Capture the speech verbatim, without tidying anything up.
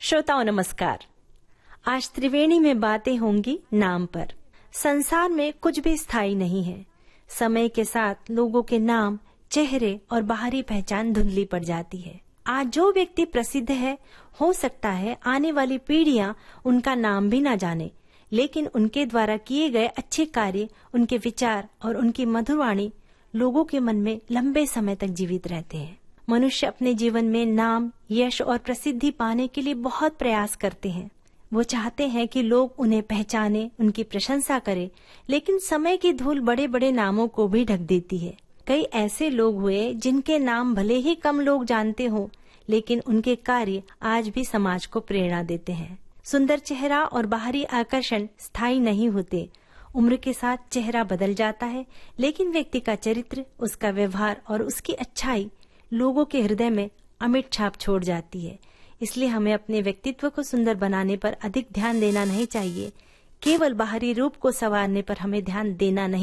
श्रोताओं नमस्कार। आज त्रिवेणी में बातें होंगी नाम पर। संसार में कुछ भी स्थायी नहीं है। समय के साथ लोगों के नाम, चेहरे और बाहरी पहचान धुंधली पड़ जाती है। आज जो व्यक्ति प्रसिद्ध है, हो सकता है आने वाली पीढ़ियां उनका नाम भी ना जाने, लेकिन उनके द्वारा किए गए अच्छे कार्य, उनके विचार और उनकी मधुरवाणी लोगों के मन में लंबे समय तक जीवित रहते हैं। मनुष्य अपने जीवन में नाम, यश और प्रसिद्धि पाने के लिए बहुत प्रयास करते हैं। वो चाहते हैं कि लोग उन्हें पहचाने, उनकी प्रशंसा करें, लेकिन समय की धूल बड़े बड़े नामों को भी ढक देती है। कई ऐसे लोग हुए जिनके नाम भले ही कम लोग जानते हो, लेकिन उनके कार्य आज भी समाज को प्रेरणा देते हैं। सुंदर चेहरा और बाहरी आकर्षण स्थायी नहीं होते। उम्र के साथ चेहरा बदल जाता है, लेकिन व्यक्ति का चरित्र, उसका व्यवहार और उसकी अच्छाई लोगों के हृदय में अमिट छाप छोड़ जाती है। इसलिए हमें अपने व्यक्तित्व को सुंदर बनाने पर अधिक ध्यान देना नहीं चाहिए। केवल बाहरी रूप को संवारने पर हमें ध्यान देना नहीं